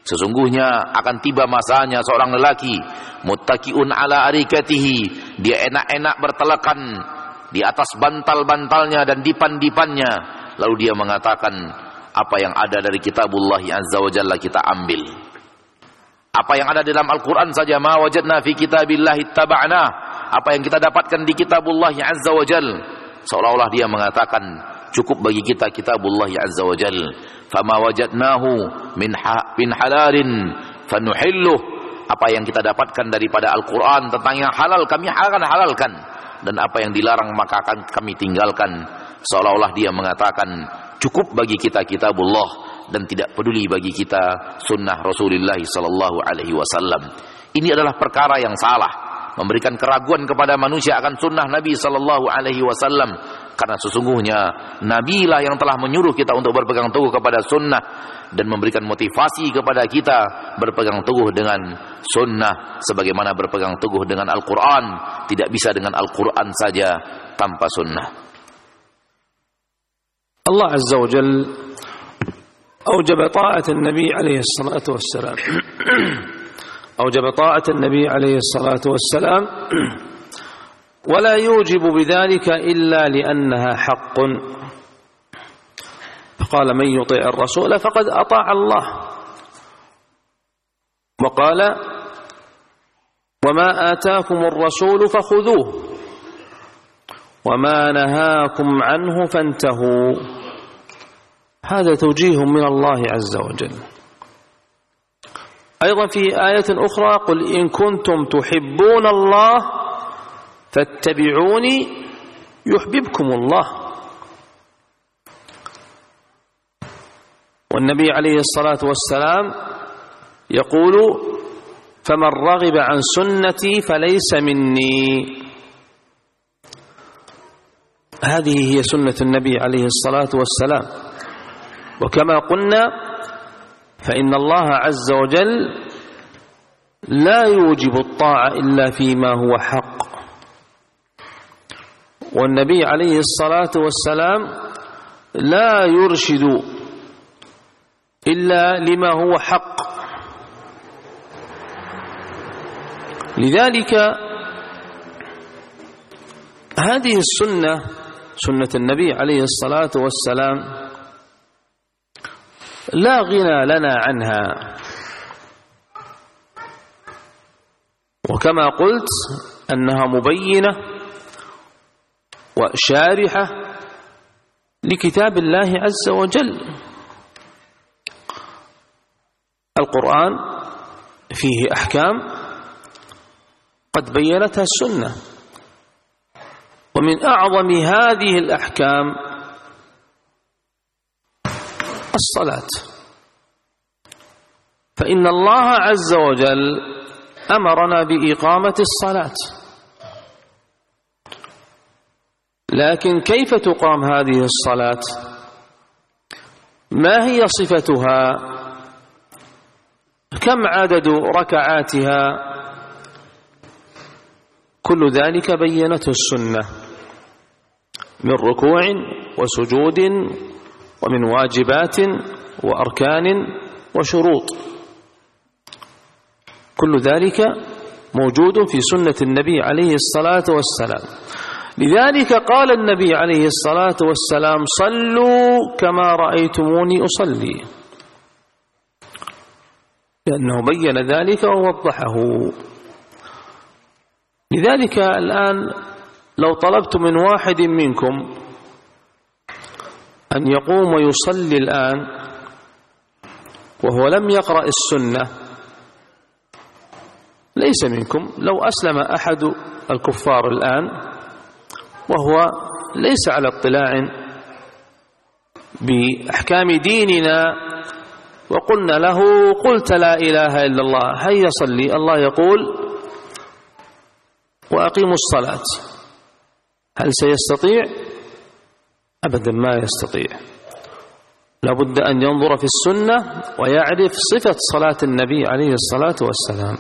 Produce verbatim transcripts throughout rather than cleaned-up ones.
Sesungguhnya akan tiba masanya seorang lelaki muttaqiun ala arikatihi, dia enak-enak bertelekan di atas bantal-bantalnya dan dipan-dipannya, lalu dia mengatakan, apa yang ada dari kitabullah azza wa jalla kita ambil, apa yang ada dalam Al-Quran saja, ma wajadna fi kitabillah ittaba'na, apa yang kita dapatkan di kitabullah azza wa jalla, seolah-olah dia mengatakan cukup bagi kita kitabullah azza wa jalla. Fama wajadnahu min ha, min halalin fanuhilluh, apa yang kita dapatkan daripada Al-Quran tentang yang halal kami akan halalkan, dan apa yang dilarang maka akan kami tinggalkan. Seolah-olah dia mengatakan cukup bagi kita kitabullah dan tidak peduli bagi kita sunnah Rasulullah sallallahu alaihi wasallam. Ini adalah perkara yang salah, memberikan keraguan kepada manusia akan sunnah Nabi sallallahu alaihi wasallam, karena sesungguhnya Nabi lah yang telah menyuruh kita untuk berpegang teguh kepada sunnah dan memberikan motivasi kepada kita berpegang teguh dengan sunnah sebagaimana berpegang teguh dengan Al-Quran. Tidak bisa dengan Al-Quran saja tanpa sunnah. Allah Azza wa Jal أوجب طاعة النبي عليه الصلاة والسلام أوجب طاعة النبي عليه الصلاة والسلام ولا يوجب بذلك إلا لأنها حق. فقال من يطيع الرسول فقد أطاع الله، وقال وما آتاكم الرسول فخذوه وما نهاكم عنه فانتهوا. هذا توجيه من الله عز وجل. أيضا في آية أخرى قل إن كنتم تحبون الله فاتبعوني يحببكم الله. والنبي عليه الصلاة والسلام يقول فمن رغب عن سنتي فليس مني. هذه هي سنة النبي عليه الصلاة والسلام. وكما قلنا فإن الله عز وجل لا يوجب الطاعة إلا فيما هو حق، والنبي عليه الصلاة والسلام لا يرشد إلا لما هو حق. لذلك هذه السنة سنة النبي عليه الصلاة والسلام لا غنى لنا عنها. وكما قلت أنها مبينة وشارحة لكتاب الله عز وجل. القرآن فيه أحكام قد بينتها السنة، ومن أعظم هذه الأحكام الصلاة. فإن الله عز وجل أمرنا بإقامة الصلاة، لكن كيف تقام هذه الصلاة؟ ما هي صفتها؟ كم عدد ركعاتها؟ كل ذلك بينته السنة من ركوع وسجود ومن واجبات وأركان وشروط، كل ذلك موجود في سنة النبي عليه الصلاة والسلام. لذلك قال النبي عليه الصلاة والسلام صلوا كما رأيتموني أصلي، لأنه بين ذلك ووضحه. لذلك الآن لو طلبت من واحد منكم أن يقوم ويصلي الآن وهو لم يقرأ السنة ليس منكم. لو أسلم أحد الكفار الآن وهو ليس على اطلاع بأحكام ديننا وقلنا له قلت لا إله إلا الله هيا صلي، الله يقول وأقيموا الصلاة، هل سيستطيع؟ أبدا ما يستطيع. لابد أن ينظر في السنة ويعرف صفة صلاة النبي عليه الصلاة والسلام.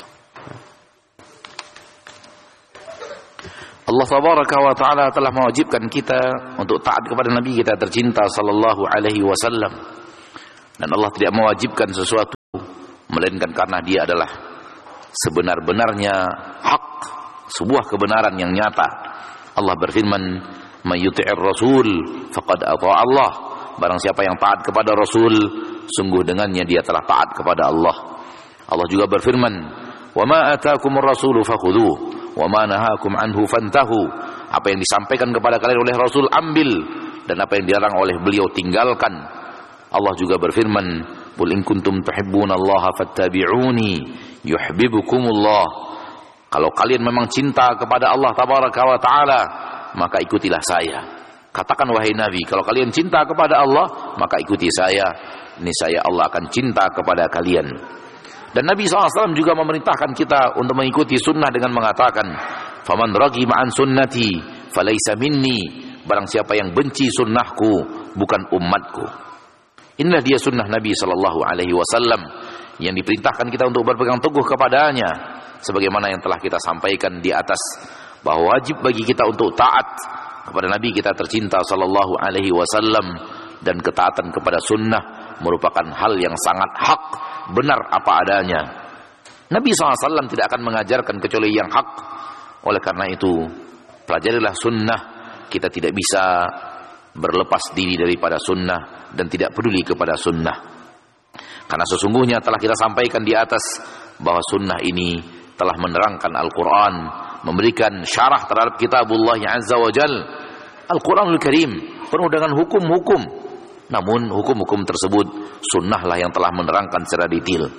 Allah tabaraka wa ta'ala telah mewajibkan kita untuk taat kepada Nabi kita tercinta sallallahu alaihi wasallam, dan Allah tidak mewajibkan sesuatu melainkan karena dia adalah sebenar-benarnya hak, sebuah kebenaran yang nyata. Allah berfirman, "May yuti'ir rasul faqad ata'a Allah." Barang siapa yang taat kepada Rasul, sungguh dengannya dia telah taat kepada Allah. Allah juga berfirman, "Wa ma ataakumur rasulu fakhudhuhu wa ma nahakum anhu fantahu." Apa yang disampaikan kepada kalian oleh Rasul, ambil, dan apa yang dilarang oleh beliau, tinggalkan. Allah juga berfirman, "Qul in kuntum tuhibbunallaha fattabi'uni yuhibbukumullah." Kalau kalian memang cinta kepada Allah tabaraka wa taala, maka ikutilah saya. Katakan wahai Nabi, kalau kalian cinta kepada Allah, maka ikuti saya. Niscaya Allah akan cinta kepada kalian. Dan Nabi shallallahu alaihi wasallam juga memerintahkan kita untuk mengikuti sunnah dengan mengatakan, "Faman raghiba an sunnati falaysa minni." Barang siapa yang benci sunnahku, bukan umatku. Inilah dia sunnah Nabi shallallahu alaihi wasallam yang diperintahkan kita untuk berpegang teguh kepadanya, sebagaimana yang telah kita sampaikan di atas, bahwa wajib bagi kita untuk taat kepada Nabi kita tercinta sallallahu alaihi wasallam, dan ketaatan kepada sunnah merupakan hal yang sangat hak, benar apa adanya. Nabi shallallahu alaihi wasallam tidak akan mengajarkan kecuali yang hak. Oleh karena itu, pelajarilah sunnah. Kita tidak bisa berlepas diri daripada sunnah dan tidak peduli kepada sunnah, karena sesungguhnya telah kita sampaikan di atas bahwa sunnah ini telah menerangkan Al-Quran, memberikan syarah terhadap kitabullah azza wa jal. Al-Quranul Karim penuh dengan hukum-hukum, namun hukum-hukum tersebut sunnahlah yang telah menerangkan secara detail.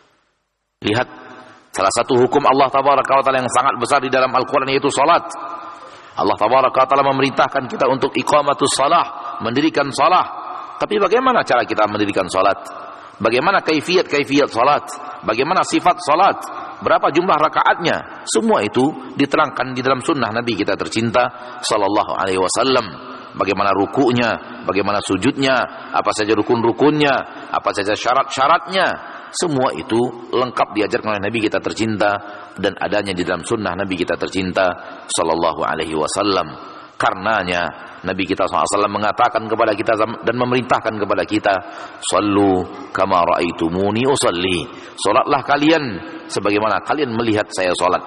Lihat salah satu hukum Allah tabaraka wa taala yang sangat besar di dalam Al-Quran, yaitu salat. Allah tabaraka wa taala memerintahkan kita untuk iqamatus salah, mendirikan salah. Tapi bagaimana cara kita mendirikan salat? Bagaimana kaifiyat-kaifiyat salat? Bagaimana sifat salat? Berapa jumlah rakaatnya? Semua itu diterangkan di dalam sunnah Nabi kita tercinta sallallahu alaihi wasallam. Bagaimana ruku'nya, bagaimana sujudnya, apa saja rukun-rukunnya, apa saja syarat-syaratnya. Semua itu lengkap diajarkan oleh Nabi kita tercinta dan adanya di dalam sunnah Nabi kita tercinta sallallahu alaihi wasallam. Karenanya Nabi kita sallallahu alaihi wasallam mengatakan kepada kita dan memerintahkan kepada kita, "Shallu kama ra'aitumuni usalli." Salatlah kalian sebagaimana kalian melihat saya salat.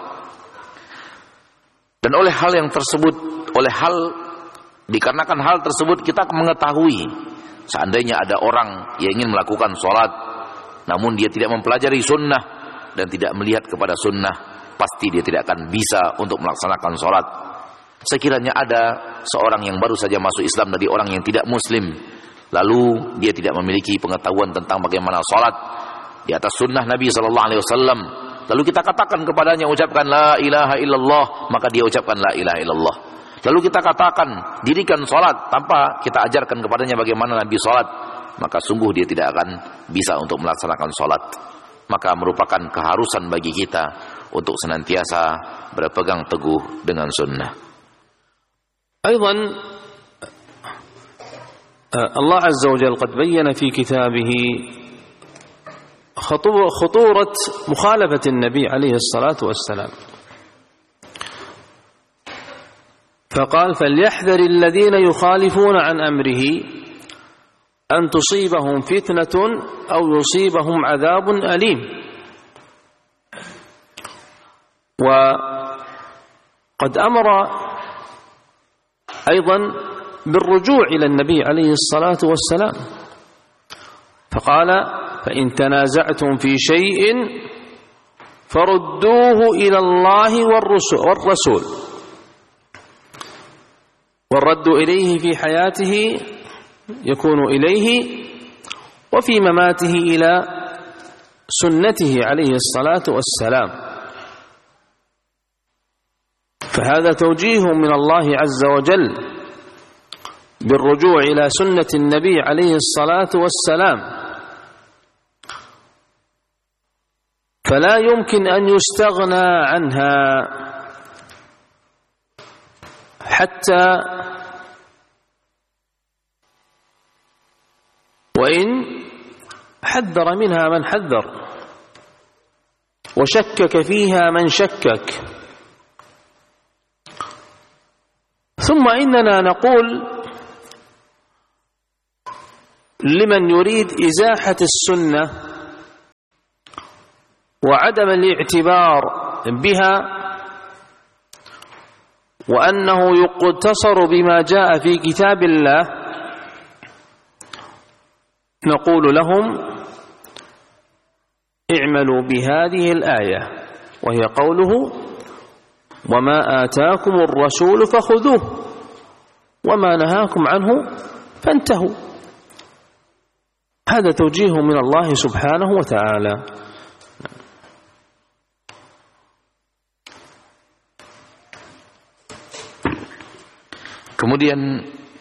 Dan oleh hal yang tersebut, oleh hal dikarenakan hal tersebut kita mengetahui, seandainya ada orang yang ingin melakukan salat namun dia tidak mempelajari sunnah dan tidak melihat kepada sunnah, pasti dia tidak akan bisa untuk melaksanakan salat. Sekiranya ada seorang yang baru saja masuk Islam dari orang yang tidak muslim, lalu dia tidak memiliki pengetahuan tentang bagaimana salat di atas sunnah Nabi sallallahu alaihi wasallam, lalu kita katakan kepadanya, ucapkan la ilaha illallah, maka dia ucapkan la ilaha illallah. Lalu kita katakan dirikan salat tanpa kita ajarkan kepadanya bagaimana Nabi salat, maka sungguh dia tidak akan bisa untuk melaksanakan salat. Maka merupakan keharusan bagi kita untuk senantiasa berpegang teguh dengan sunnah. أيضا الله عز وجل قد بين في كتابه خطورة مخالفة النبي عليه الصلاة والسلام، فقال: فليحذر الذين يخالفون عن أمره أن تصيبهم فتنة أو يصيبهم عذاب أليم. وقد أمر أيضا بالرجوع إلى النبي عليه الصلاة والسلام، فقال: فإن تنازعتم في شيء فردوه إلى الله والرسول. والرد إليه في حياته يكون إليه، وفي مماته إلى سنته عليه الصلاة والسلام. فهذا توجيه من الله عز وجل بالرجوع إلى سنة النبي عليه الصلاة والسلام، فلا يمكن أن يستغنى عنها حتى وإن حذر منها من حذر وشكك فيها من شكك. ثم إننا نقول لمن يريد إزاحة السنة وعدم الاعتبار بها وأنه يقتصر بما جاء في كتاب الله نقول لهم اعملوا بهذه الآية وهي قوله وما آتاكم الرسول فخذوه وما نهاكم عنه فانتهوا. هذا توجيه من الله سبحانه وتعالى. Kemudian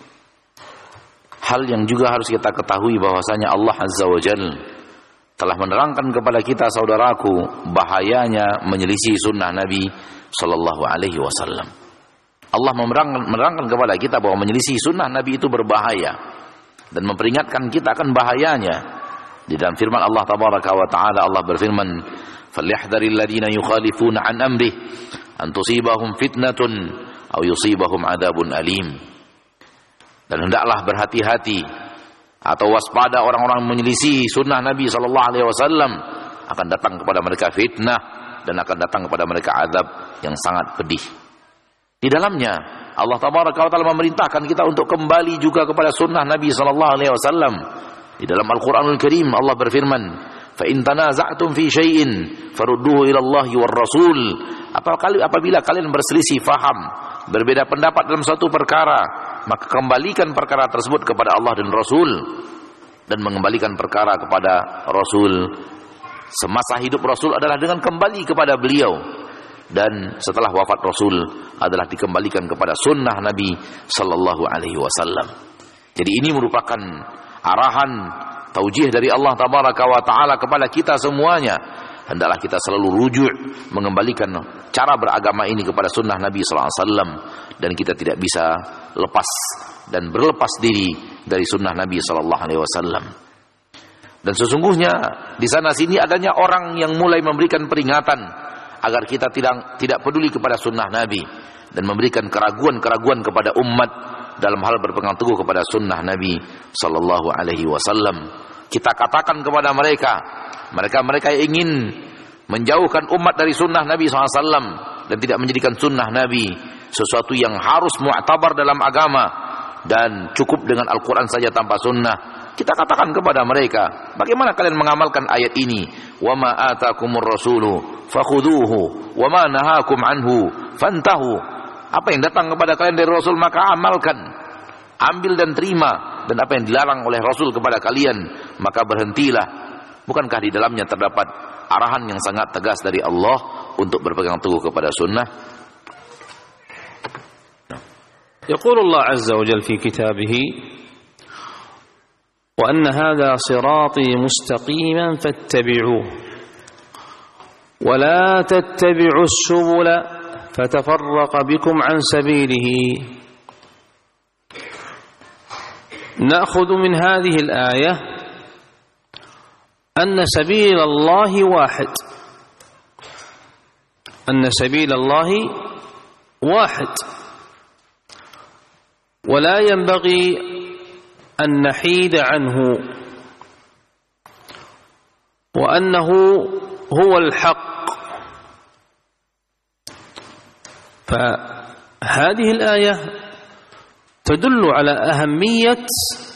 hal yang juga harus kita ketahui bahwasanya Allah Azza wa Jalla telah menerangkan kepada kita, saudaraku, bahayanya menyelisih sunnah Nabi Sallallahu Alaihi Wasallam. Allah menerangkan, menerangkan kepada kita bahwa menyelisih sunnah Nabi itu berbahaya dan memperingatkan kita akan bahayanya. Di dalam firman Allah Tabaraka wa Taala, Allah berfirman, "Falyahdharil ladzina yukhalifuna an amrih an tusibahum fitnatun aw yusibahum adzabun alim." Dan hendaklah berhati-hati atau waspada orang-orang menyelisih sunnah Nabi sallallahu alaihi wasallam, akan datang kepada mereka fitnah dan akan datang kepada mereka azab yang sangat pedih. Di dalamnya Allah Tabaraka wa Taala memerintahkan kita untuk kembali juga kepada sunnah Nabi sallallahu alaihi wasallam. Di dalam Al-Qur'anul Karim Allah berfirman, "Fa in tanaza'tum fi syai'in farudduhu ila Allahi war Rasul." Apabila kalian berselisih faham, berbeda pendapat dalam suatu perkara, maka kembalikan perkara tersebut kepada Allah dan Rasul, dan mengembalikan perkara kepada Rasul semasa hidup Rasul adalah dengan kembali kepada beliau, dan setelah wafat Rasul adalah dikembalikan kepada sunnah Nabi sallallahu alaihi wasallam. Jadi ini merupakan arahan taujih dari Allah Tabaraka wa Taala kepada kita semuanya. Hendaklah kita selalu rujuk mengembalikan cara beragama ini kepada sunnah Nabi sallallahu alaihi wasallam, dan kita tidak bisa lepas dan berlepas diri dari sunnah Nabi sallallahu alaihi wasallam. Dan sesungguhnya di sana sini adanya orang yang mulai memberikan peringatan agar kita tidak tidak peduli kepada sunnah Nabi dan memberikan keraguan-keraguan kepada umat dalam hal berpegang teguh kepada sunnah Nabi sallallahu alaihi wasallam. Kita katakan kepada mereka, mereka-mereka yang ingin menjauhkan umat dari sunnah Nabi sallallahu alaihi wasallam dan tidak menjadikan sunnah Nabi sesuatu yang harus mu'tabar dalam agama dan cukup dengan Al-Quran saja tanpa sunnah. Kita katakan kepada mereka, bagaimana kalian mengamalkan ayat ini? Wa ma atakumur rasulu fakhudhuhu wa ma nahakum anhu fantahu. Apa yang datang kepada kalian dari Rasul maka amalkan, ambil dan terima, dan apa yang dilarang oleh Rasul kepada kalian maka berhentilah. Bukankah di dalamnya terdapat arahan yang sangat tegas dari Allah untuk berpegang teguh kepada sunnah? يقول الله عز وجل في كتابه وأن هذا صراطي مستقيما فاتبعوه ولا تتبعوا السبل فتفرق بكم عن سبيله. نأخذ من هذه الآية أن سبيل الله واحد، أن سبيل الله واحد، ولا ينبغي أن نحيد عنه، وأنه هو الحق. فهذه الآية تدل على أهمية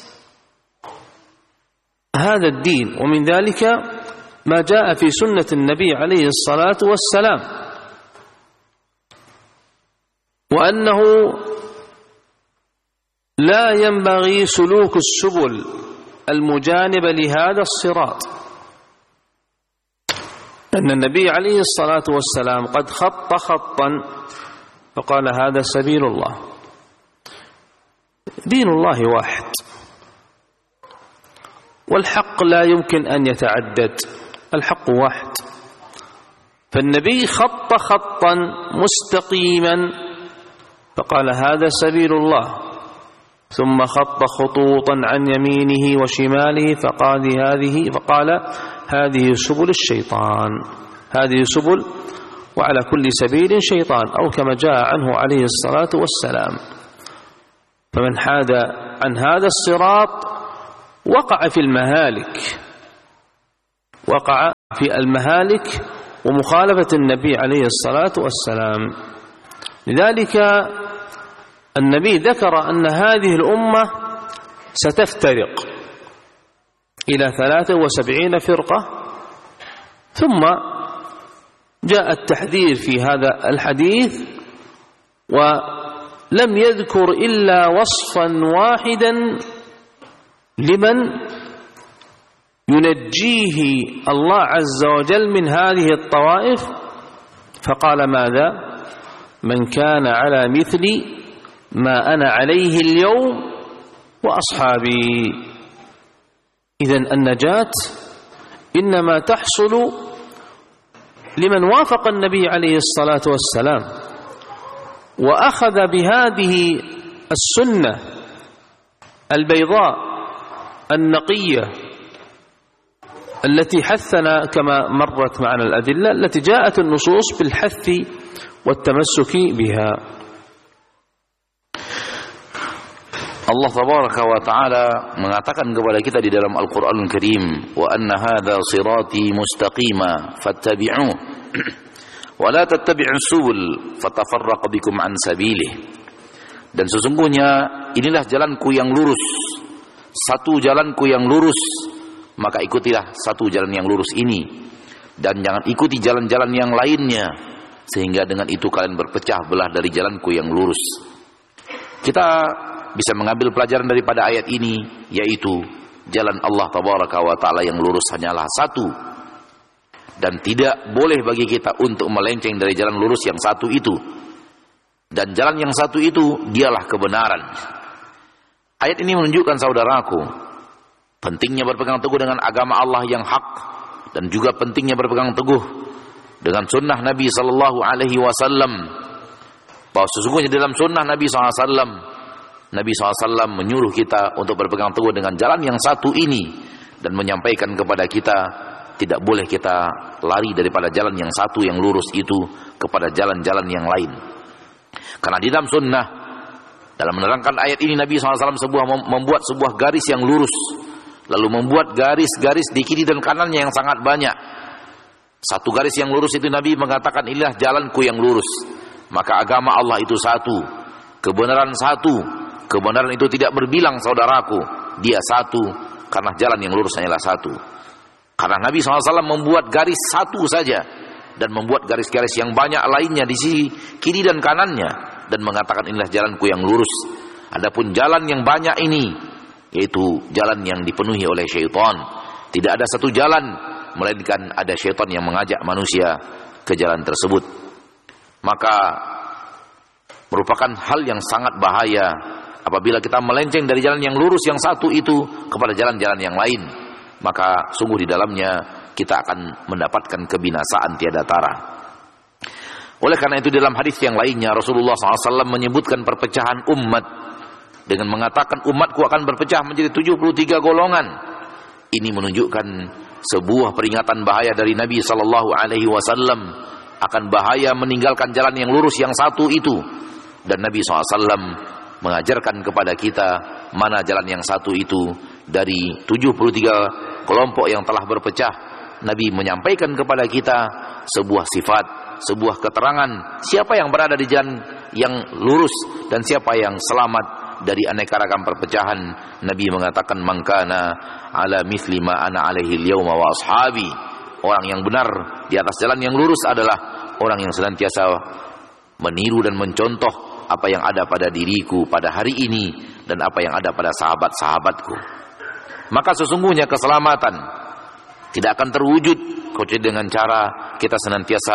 هذا الدين، ومن ذلك ما جاء في سنة النبي عليه الصلاة والسلام، وأنه لا ينبغي سلوك السبل المجانبة لهذا الصراط، أن النبي عليه الصلاة والسلام قد خط خطا فقال هذا سبيل الله. دين الله واحد، والحق لا يمكن أن يتعدد، الحق واحد. فالنبي خط خطا مستقيما فقال هذا سبيل الله، ثم خط خطوطا عن يمينه وشماله فقال هذه فقال هذه سبل الشيطان، هذه سبل، وعلى كل سبيل شيطان، أو كما جاء عنه عليه الصلاة والسلام. فمن حاد عن هذا الصراط وقع في المهالك، وقع في المهالك ومخالفة النبي عليه الصلاة والسلام. لذلك النبي ذكر أن هذه الأمة ستفترق إلى ثلاثة وسبعين فرقة، ثم جاء التحذير في هذا الحديث ولم يذكر إلا وصفا واحدا لمن ينجيه الله عز وجل من هذه الطوائف، فقال ماذا؟ من كان على مثل ما أنا عليه اليوم وأصحابي. إذن النجاة إنما تحصل لمن وافق النبي عليه الصلاة والسلام وأخذ بهذه السنة البيضاء النقية التي حثنا كما مرت معنا الأدلة التي جاءت النصوص بالحث والتمسك بها. Allah tabaraka wa ta'ala mengatakan kepada kita di dalam Al-Qur'anul Karim, wa anna hadza sirati mustaqima fattabi'uhu wa la tattabi'us subul fatafarraqu bikum an sabilihi. Dan sesungguhnya inilah jalanku yang lurus, satu jalanku yang lurus, maka ikutilah satu jalan yang lurus ini, dan jangan ikuti jalan-jalan yang lainnya, sehingga dengan itu kalian berpecah belah dari jalanku yang lurus. Kita bisa mengambil pelajaran daripada ayat ini, yaitu jalan Allah tabaraka wa ta'ala yang lurus hanyalah satu, dan tidak boleh bagi kita untuk melenceng dari jalan lurus yang satu itu, dan jalan yang satu itu dialah kebenaran. Ayat ini menunjukkan, saudaraku, pentingnya berpegang teguh dengan agama Allah yang hak, dan juga pentingnya berpegang teguh dengan sunnah Nabi sallallahu alaihi wasallam, bahwa sesungguhnya dalam sunnah Nabi sallallahu alaihi wasallam, Nabi shallallahu alaihi wasallam menyuruh kita untuk berpegang teguh dengan jalan yang satu ini, dan menyampaikan kepada kita tidak boleh kita lari daripada jalan yang satu yang lurus itu kepada jalan-jalan yang lain. Karena di dalam sunnah, dalam menerangkan ayat ini, Nabi shallallahu alaihi wasallam sebuah membuat sebuah garis yang lurus, lalu membuat garis-garis di kiri dan kanannya yang sangat banyak. Satu garis yang lurus itu Nabi mengatakan, inilah jalanku yang lurus. Maka agama Allah itu satu, kebenaran satu. Kebenaran itu tidak berbilang, saudaraku, dia satu, karena jalan yang lurus hanyalah satu. Karena Nabi shallallahu alaihi wasallam membuat garis satu saja, dan membuat garis-garis yang banyak lainnya di sisi kiri dan kanannya, dan mengatakan inilah jalanku yang lurus. Adapun jalan yang banyak ini, yaitu jalan yang dipenuhi oleh syaitan. Tidak ada satu jalan, melainkan ada syaitan yang mengajak manusia ke jalan tersebut. Maka merupakan hal yang sangat bahaya apabila kita melenceng dari jalan yang lurus yang satu itu kepada jalan-jalan yang lain, maka sungguh di dalamnya kita akan mendapatkan kebinasaan tiada tara. Oleh karena itu dalam hadis yang lainnya Rasulullah shallallahu alaihi wasallam menyebutkan perpecahan umat dengan mengatakan umatku akan berpecah menjadi tujuh puluh tiga golongan. Ini menunjukkan sebuah peringatan bahaya dari Nabi sallallahu alaihi wasallam akan bahaya meninggalkan jalan yang lurus yang satu itu. Dan Nabi shallallahu alaihi wasallam mengajarkan kepada kita mana jalan yang satu itu dari tujuh puluh tiga kelompok yang telah berpecah. Nabi menyampaikan kepada kita sebuah sifat, sebuah keterangan siapa yang berada di jalan yang lurus dan siapa yang selamat dari aneka ragam perpecahan. Nabi mengatakan, man kana ala mithli ma ana alaihi al-yawma wa ashabi. Orang yang benar di atas jalan yang lurus adalah orang yang senantiasa meniru dan mencontoh apa yang ada pada diriku pada hari ini dan apa yang ada pada sahabat-sahabatku. Maka sesungguhnya keselamatan tidak akan terwujud kecuali dengan cara kita senantiasa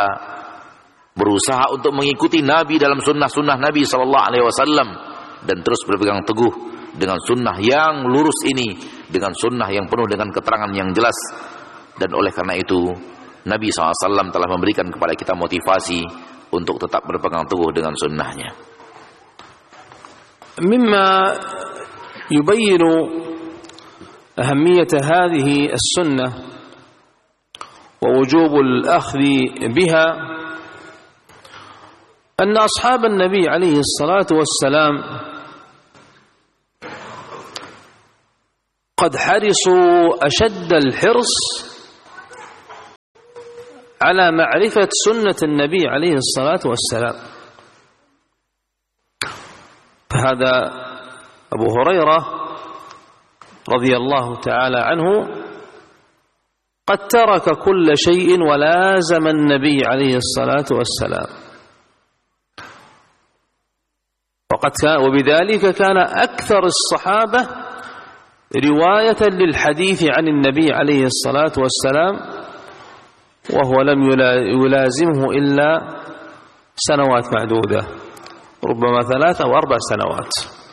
berusaha untuk mengikuti Nabi dalam sunnah-sunnah Nabi sallallahu alaihi wasallam, dan terus berpegang teguh dengan sunnah yang lurus ini, dengan sunnah yang penuh dengan keterangan yang jelas. Dan oleh karena itu Nabi sallallahu alaihi wasallam telah memberikan kepada kita motivasi untuk tetap berpegang teguh dengan sunnahnya. مما يبين أهمية هذه السنة ووجوب الأخذ بها أن أصحاب النبي عليه الصلاة والسلام قد حرصوا أشد الحرص على معرفة سنة النبي عليه الصلاة والسلام. فهذا أبو هريرة رضي الله تعالى عنه قد ترك كل شيء ولازم النبي عليه الصلاة والسلام، وقد كان وبذلك كان أكثر الصحابة رواية للحديث عن النبي عليه الصلاة والسلام، وهو لم يلازمه إلا سنوات معدودة، ربما ثلاث أو أربع سنوات.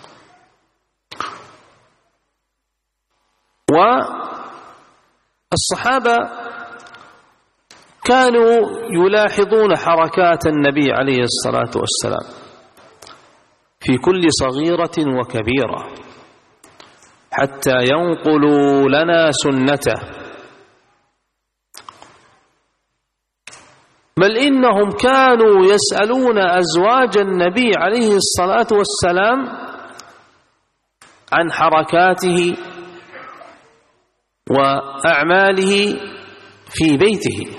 والصحابة كانوا يلاحظون حركات النبي عليه الصلاة والسلام في كل صغيرة وكبيرة حتى ينقلوا لنا سنته، بل إنهم كانوا يسألون أزواج النبي عليه الصلاة والسلام عن حركاته وأعماله في بيته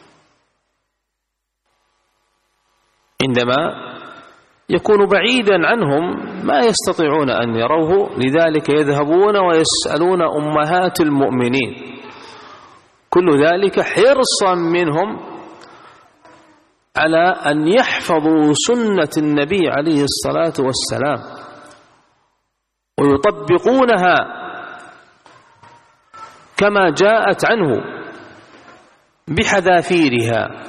عندما يكون بعيدا عنهم ما يستطيعون أن يروه، لذلك يذهبون ويسألون أمهات المؤمنين، كل ذلك حرصا منهم على أن يحفظوا سنة النبي عليه الصلاة والسلام ويطبقونها كما جاءت عنه بحذافيرها،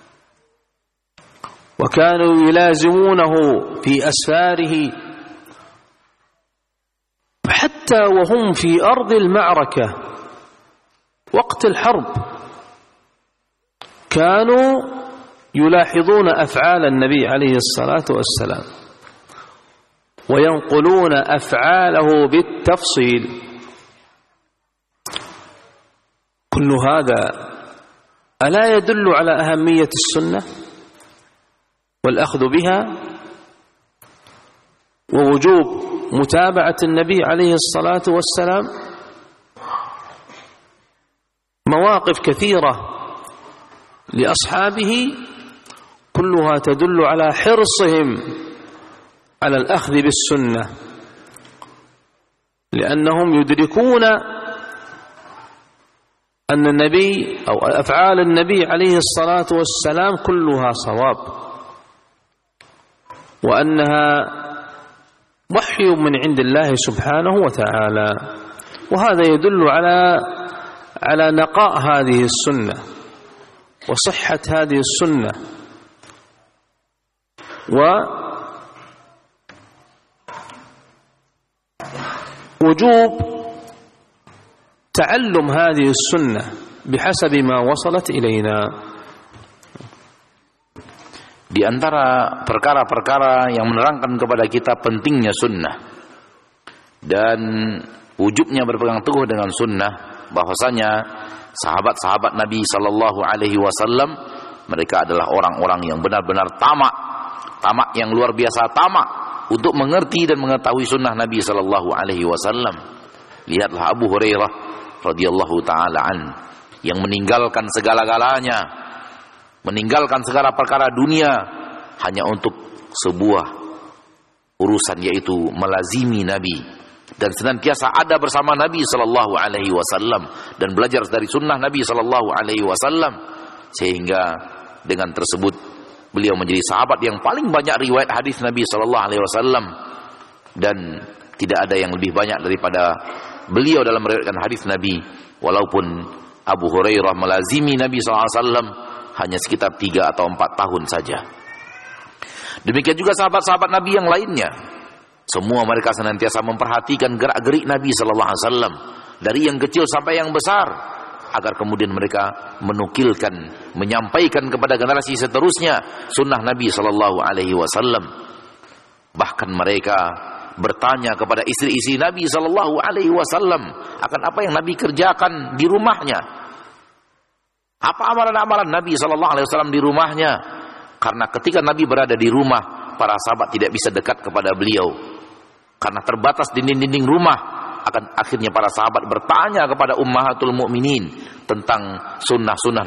وكانوا يلازمونه في أسفاره حتى وهم في أرض المعركة وقت الحرب، كانوا يلاحظون أفعال النبي عليه الصلاة والسلام وينقلون أفعاله بالتفصيل. كل هذا ألا يدل على أهمية السنة والأخذ بها ووجوب متابعة النبي عليه الصلاة والسلام؟ مواقف كثيرة لأصحابه كلها تدل على حرصهم على الأخذ بالسنة، لأنهم يدركون أن النبي أو أفعال النبي عليه الصلاة والسلام كلها صواب، وأنها وحي من عند الله سبحانه وتعالى. وهذا يدل على على نقاء هذه السنة وصحة هذه السنة ووجوب تعلم هذه السنة بحسب ما وصلت إلينا. Di antara perkara-perkara yang menerangkan kepada kita pentingnya sunnah dan wujubnya berpegang teguh dengan sunnah, bahwasanya sahabat-sahabat Nabi sallallahu alaihi wasallam mereka adalah orang-orang yang benar-benar tamak, tamak yang luar biasa tamak untuk mengerti dan mengetahui sunnah Nabi sallallahu alaihi wasallam. Lihatlah Abu Hurairah radhiyallahu taala an yang meninggalkan segala-galanya, meninggalkan segala perkara dunia hanya untuk sebuah urusan, yaitu melazimi Nabi dan senantiasa ada bersama Nabi sallallahu alaihi wasallam dan belajar dari sunnah Nabi sallallahu alaihi wasallam, sehingga dengan tersebut beliau menjadi sahabat yang paling banyak riwayat hadis Nabi sallallahu alaihi wasallam, dan tidak ada yang lebih banyak daripada beliau dalam meriwayatkan hadis Nabi, walaupun Abu Hurairah melazimi Nabi sallallahu alaihi wasallam hanya sekitar tiga atau empat tahun saja. Demikian juga sahabat-sahabat Nabi yang lainnya, semua mereka senantiasa memperhatikan gerak-gerik Nabi sallallahu alaihi wasallam dari yang kecil sampai yang besar, agar kemudian mereka menukilkan, menyampaikan kepada generasi seterusnya sunnah Nabi sallallahu alaihi wasallam. Bahkan mereka bertanya kepada istri-istri Nabi sallallahu alaihi wasallam akan apa yang Nabi kerjakan di rumahnya. Apa amalan-amalan Nabi sallallahu alaihi wasallam di rumahnya? Karena ketika Nabi berada di rumah, para sahabat tidak bisa dekat kepada beliau karena terbatas dinding-dinding rumah. Akan akhirnya para sahabat bertanya kepada ummahatul mukminin tentang sunnah-sunnah Nabi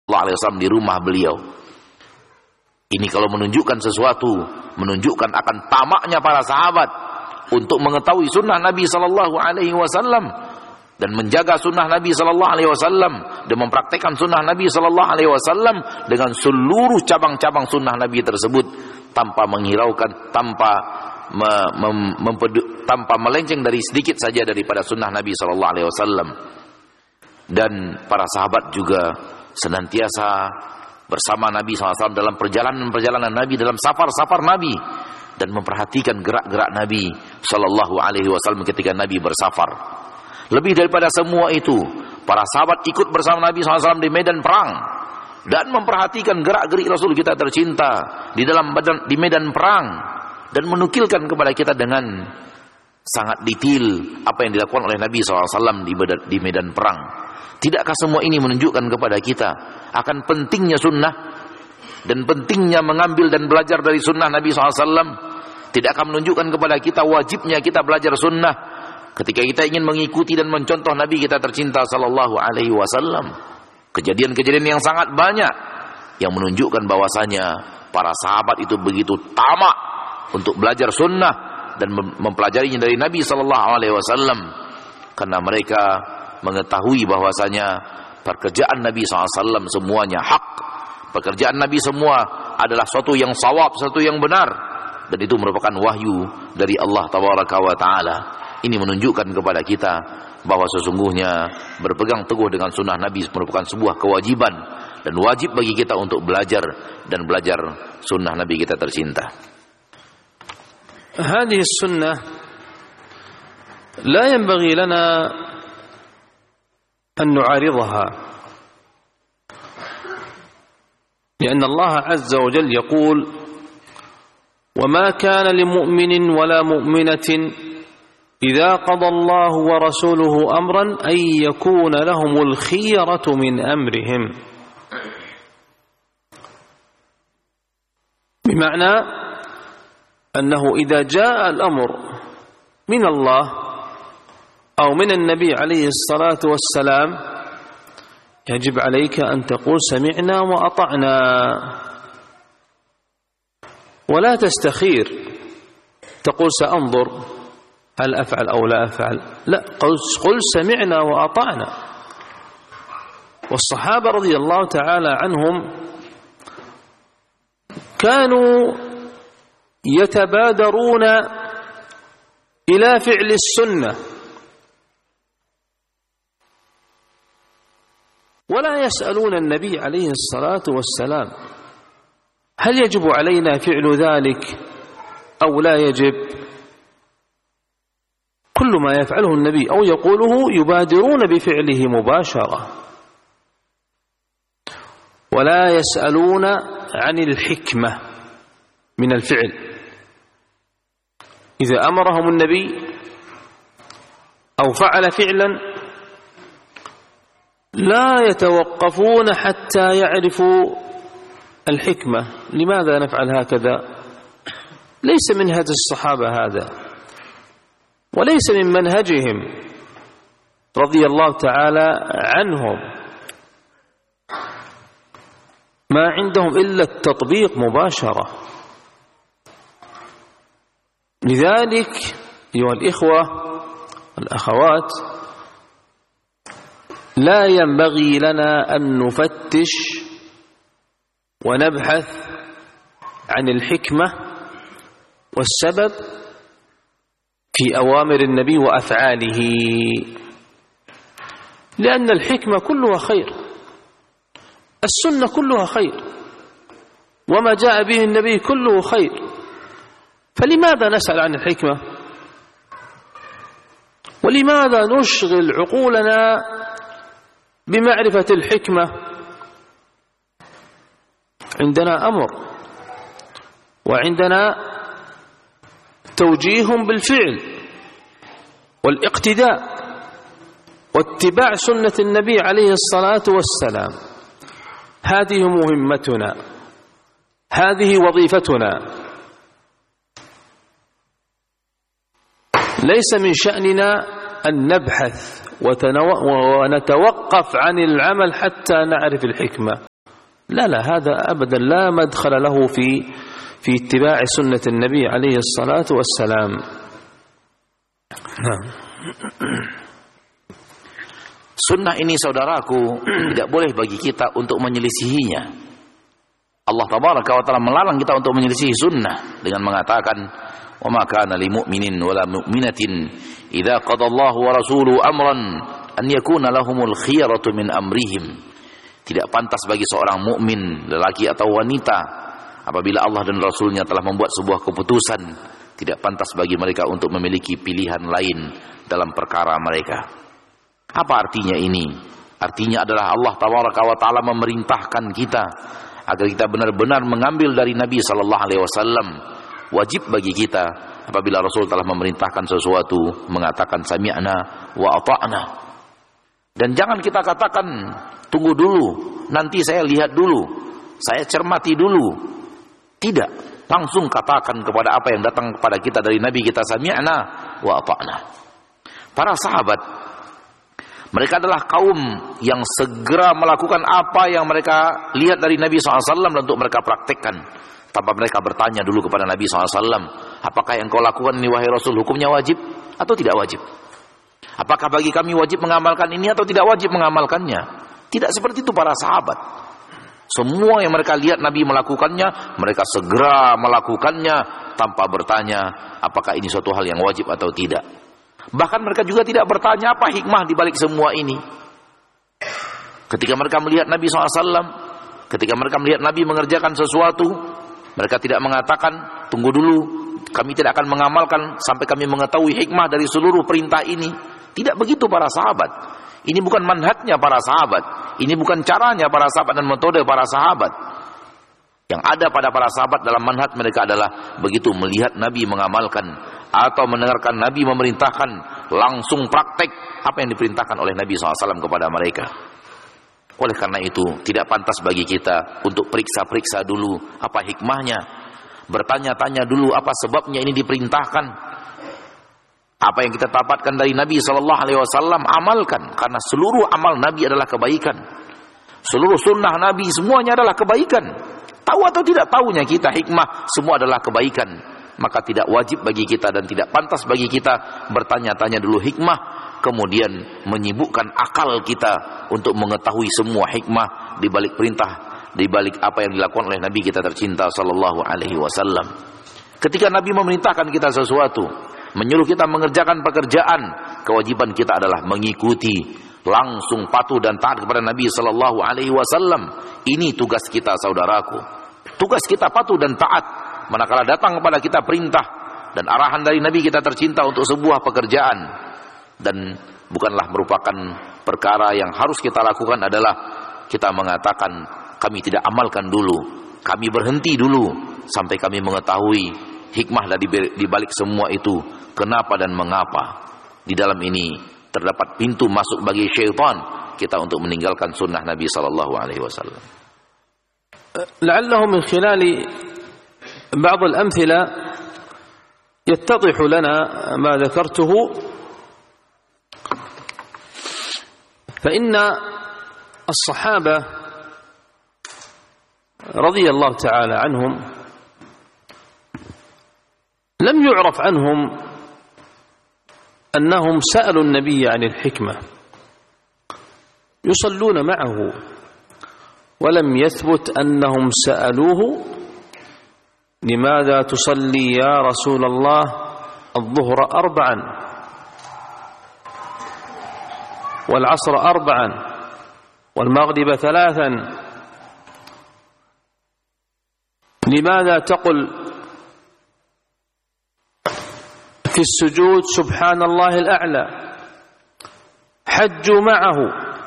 sallallahu alaihi wasallam di rumah beliau. Ini kalau menunjukkan sesuatu, menunjukkan akan tamaknya para sahabat untuk mengetahui sunnah Nabi sallallahu alaihi wasallam dan menjaga sunnah Nabi sallallahu alaihi wasallam dan mempraktikkan sunnah Nabi sallallahu alaihi wasallam dengan seluruh cabang-cabang sunnah Nabi tersebut tanpa menghiraukan, tanpa me, mem, mempedu, tanpa melenceng dari sedikit saja daripada sunnah Nabi sallallahu alaihi wasallam. Dan para sahabat juga senantiasa bersama Nabi sallallahu alaihi wasallam dalam perjalanan-perjalanan Nabi, dalam safar-safar Nabi, dan memperhatikan gerak-gerak Nabi sallallahu alaihi wasallam ketika Nabi bersafar. Lebih daripada semua itu, para sahabat ikut bersama Nabi sallallahu alaihi wasallam di medan perang dan memperhatikan gerak-gerik Rasul kita tercinta di dalam badan, di medan perang, dan menukilkan kepada kita dengan sangat detail apa yang dilakukan oleh Nabi sallallahu alaihi wasallam di, di medan perang. Tidakkah semua ini menunjukkan kepada kita akan pentingnya sunnah dan pentingnya mengambil dan belajar dari sunnah Nabi sallallahu alaihi wasallam? Tidakkah menunjukkan kepada kita wajibnya kita belajar sunnah ketika kita ingin mengikuti dan mencontoh Nabi kita tercinta sallallahu alaihi wasallam? Kejadian-kejadian yang sangat banyak yang menunjukkan bahwasanya para sahabat itu begitu tamak untuk belajar sunnah dan mempelajarinya dari Nabi sallallahu alaihi wasallam, karena mereka mengetahui bahwasanya pekerjaan Nabi sallallahu alaihi wasallam semuanya hak. Pekerjaan Nabi semua adalah sesuatu yang sawab, sesuatu yang benar, dan itu merupakan wahyu dari Allah tabaraka wa taala. Ini menunjukkan kepada kita bahwa sesungguhnya berpegang teguh dengan sunnah Nabi merupakan sebuah kewajiban dan wajib bagi kita untuk belajar dan belajar sunnah Nabi kita tercinta. هذه السنة لا ينبغي لنا أن نعارضها، لأن الله عز وجل يقول: وما كان لمؤمن ولا مؤمنة إذا قضى الله ورسوله أمرا أن يكون لهم الخيرة من أمرهم. بمعنى أنه إذا جاء الأمر من الله أو من النبي عليه الصلاة والسلام يجب عليك أن تقول سمعنا وأطعنا، ولا تستخير تقول سأنظر هل أفعل أو لا أفعل، لا، قل سمعنا وأطعنا. والصحابة رضي الله تعالى عنهم كانوا يتبادرون إلى فعل السنة ولا يسألون النبي عليه الصلاة والسلام هل يجب علينا فعل ذلك أو لا يجب. كل ما يفعله النبي أو يقوله يبادرون بفعله مباشرة، ولا يسألون عن الحكمة من الفعل. إذا أمرهم النبي أو فعل فعلا لا يتوقفون حتى يعرفوا الحكمة، لماذا نفعل هكذا؟ ليس من هدي الصحابة هذا، وليس من منهجهم رضي الله تعالى عنهم. ما عندهم إلا التطبيق مباشرة. لذلك أيها الإخوة والأخوات لا ينبغي لنا أن نفتش ونبحث عن الحكمة والسبب في أوامر النبي وأفعاله، لأن الحكمة كلها خير، السنة كلها خير، وما جاء به النبي كله خير، فلماذا نسأل عن الحكمة؟ ولماذا نشغل عقولنا بمعرفة الحكمة؟ عندنا أمر وعندنا توجيه بالفعل والاقتداء واتباع سنة النبي عليه الصلاة والسلام. هذه مهمتنا، هذه وظيفتنا. ليس من شأننا أن نبحث ونتوقف عن العمل حتى نعرف الحكمة. لا لا هذا أبدا لا مدخل له في في اتباع سنة النبي عليه الصلاة والسلام. نعم. Sunnah ini saudaraku tidak boleh bagi kita untuk menyelisihinya. Allah tabaraka wa taala melarang kita untuk menyelisihi sunnah dengan mengatakan, "Wa ma kana lil mu'minin wala mu'minatin idza qada Allahu wa rasuluhu amran an yakuna lahumul khiyaratu min amrihim." Tidak pantas bagi seorang mukmin, lelaki atau wanita, apabila Allah dan Rasulnya telah membuat sebuah keputusan, tidak pantas bagi mereka untuk memiliki pilihan lain dalam perkara mereka. Apa artinya ini? Artinya adalah Allah tabaraka wa taala memerintahkan kita agar kita benar-benar mengambil dari Nabi sallallahu alaihi wasallam. Wajib bagi kita apabila Rasul telah memerintahkan sesuatu mengatakan sami'na wa ata'na. Dan jangan kita katakan tunggu dulu, nanti saya lihat dulu, saya cermati dulu. Tidak, langsung katakan kepada apa yang datang kepada kita dari Nabi kita, sami'na wa ata'na. Para sahabat, mereka adalah kaum yang segera melakukan apa yang mereka lihat dari Nabi shallallahu alaihi wasallam untuk mereka praktekkan, tanpa mereka bertanya dulu kepada Nabi shallallahu alaihi wasallam, apakah yang kau lakukan ini wahai Rasul hukumnya wajib atau tidak wajib? Apakah bagi kami wajib mengamalkan ini atau tidak wajib mengamalkannya? Tidak seperti itu para sahabat. Semua yang mereka lihat Nabi melakukannya, mereka segera melakukannya tanpa bertanya apakah ini suatu hal yang wajib atau tidak. Bahkan mereka juga tidak bertanya apa hikmah di balik semua ini. Ketika mereka melihat Nabi shallallahu alaihi wasallam, ketika mereka melihat Nabi mengerjakan sesuatu, mereka tidak mengatakan tunggu dulu, kami tidak akan mengamalkan sampai kami mengetahui hikmah dari seluruh perintah ini. Tidak begitu para sahabat. Ini bukan manhajnya para sahabat. Ini bukan caranya para sahabat dan metode para sahabat. Yang ada pada para sahabat dalam manhaj mereka adalah begitu melihat Nabi mengamalkan atau mendengarkan Nabi memerintahkan, langsung praktek apa yang diperintahkan oleh Nabi shallallahu alaihi wasallam kepada mereka. Oleh karena itu tidak pantas bagi kita untuk periksa-periksa dulu apa hikmahnya, bertanya-tanya dulu apa sebabnya ini diperintahkan. Apa yang kita dapatkan dari Nabi shallallahu alaihi wasallam amalkan, karena seluruh amal Nabi adalah kebaikan. Seluruh sunnah Nabi semuanya adalah kebaikan. Tahu atau tidak tahunya kita hikmah semua adalah kebaikan. Maka tidak wajib bagi kita dan tidak pantas bagi kita bertanya-tanya dulu hikmah, kemudian menyibukkan akal kita untuk mengetahui semua hikmah di balik perintah, di balik apa yang dilakukan oleh Nabi kita tercinta sallallahu alaihi wasallam. Ketika Nabi memerintahkan kita sesuatu, menyuruh kita mengerjakan pekerjaan, kewajiban kita adalah mengikuti, langsung patuh dan taat kepada Nabi sallallahu alaihi wasallam. Ini tugas kita saudaraku. Tugas kita patuh dan taat manakala datang kepada kita perintah dan arahan dari Nabi kita tercinta untuk sebuah pekerjaan. Dan bukanlah merupakan perkara yang harus kita lakukan adalah kita mengatakan kami tidak amalkan dulu, kami berhenti dulu sampai kami mengetahui hikmah di balik semua itu, kenapa dan mengapa. Di dalam ini terdapat pintu masuk bagi syaitan kita untuk meninggalkan sunnah Nabi sallallahu alaihi wasallam. لعله من خلال بعض الأمثلة يتضح لنا ما ذكرته، فإن الصحابة رضي الله تعالى عنهم لم يعرف عنهم أنهم سألوا النبي عن الحكمة، يصلون معه ولم يثبت أنهم سألوه لماذا تصلي يا رسول الله الظهر أربعا والعصر أربعا والمغرب ثلاثا، لماذا تقل في السجود سبحان الله الأعلى؟ حجوا معه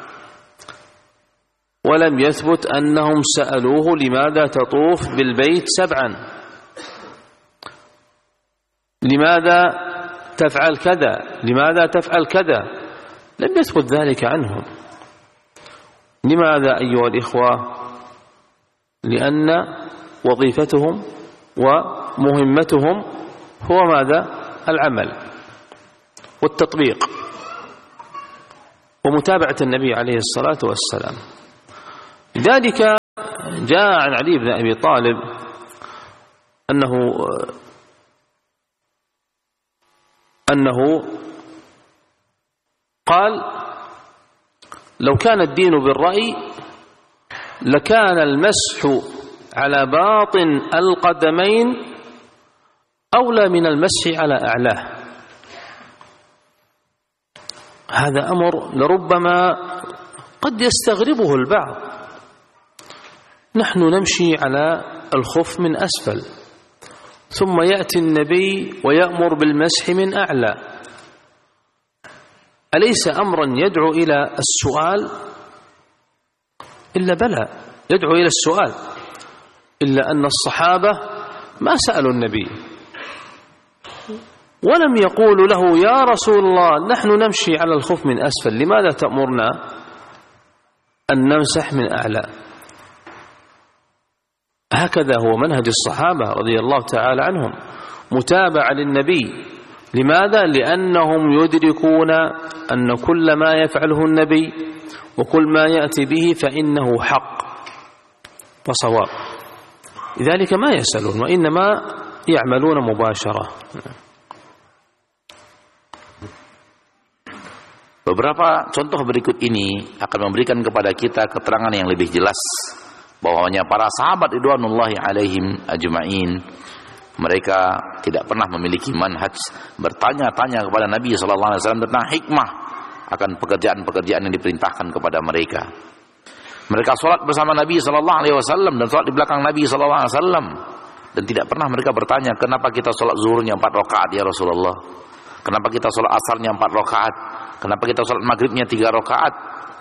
ولم يثبت أنهم سألوه لماذا تطوف بالبيت سبعا، لماذا تفعل كذا، لماذا تفعل كذا، لم يثبت ذلك عنهم. لماذا أيها الإخوة؟ لأن وظيفتهم ومهمتهم هو ماذا؟ العمل والتطبيق ومتابعة النبي عليه الصلاة والسلام. لذلك جاء عن علي بن أبي طالب أنه أنه قال لو كان الدين بالرأي لكان المسح على باطن القدمين أولى من المسح على أعلاه. هذا أمر لربما قد يستغربه البعض. نحن نمشي على الخف من أسفل، ثم يأتي النبي ويأمر بالمسح من أعلى. أليس أمرا يدعو إلى السؤال؟ إلا بلى، يدعو إلى السؤال، إلا أن الصحابة ما سألوا النبي ولم يقولوا له يا رسول الله نحن نمشي على الخف من أسفل، لماذا تأمرنا أن نمسح من أعلى؟ هكذا هو منهج الصحابة رضي الله تعالى عنهم، متابعة للنبي. لماذا؟ لأنهم يدركون أن كل ما يفعله النبي وكل ما يأتي به فإنه حق وصواب، لذلك ما يسألون وإنما يعملون مباشرة. Beberapa contoh berikut ini akan memberikan kepada kita keterangan yang lebih jelas bahwanya para sahabat ridwanullahi alaihim ajma'in, mereka tidak pernah memiliki manhaj bertanya-tanya kepada Nabi sallallahu alaihi wasallam tentang hikmah akan pekerjaan-pekerjaan yang diperintahkan kepada mereka. Mereka sholat bersama Nabi sallallahu alaihi wasallam dan sholat di belakang Nabi sallallahu alaihi wasallam, dan tidak pernah mereka bertanya, kenapa kita sholat zuhurnya empat rakaat ya Rasulullah? Kenapa kita sholat asarnya empat rakaat? Kenapa kita sholat maghribnya tiga rakaat?